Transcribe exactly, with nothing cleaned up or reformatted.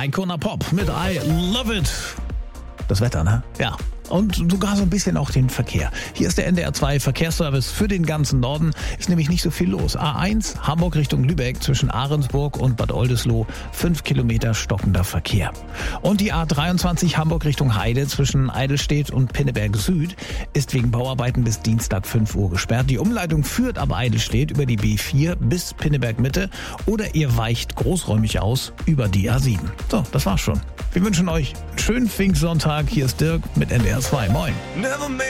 Icona Pop mit I Love It. Das Wetter, ne? Ja. Und sogar so ein bisschen auch den Verkehr. Hier ist der N D R zwei Verkehrsservice für den ganzen Norden. Ist nämlich nicht so viel los. A eins, Hamburg Richtung Lübeck zwischen Ahrensburg und Bad Oldesloe. Fünf Kilometer stockender Verkehr. Und die A dreiundzwanzig Hamburg Richtung Heide zwischen Eidelstedt und Pinneberg Süd ist wegen Bauarbeiten bis Dienstag fünf Uhr gesperrt. Die Umleitung führt ab Eidelstedt über die B vier bis Pinneberg Mitte oder ihr weicht großräumig aus über die A sieben. So, das war's schon. Wir wünschen euch einen schönen Pfingstsonntag. Hier ist Dirk mit N D R zwei. Moin.